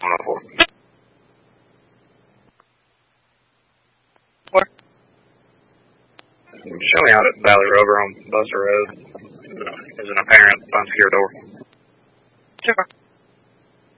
104. Where? Show me out at Valley Rover on Buster Road. There's an apparent unsecured door. Sure.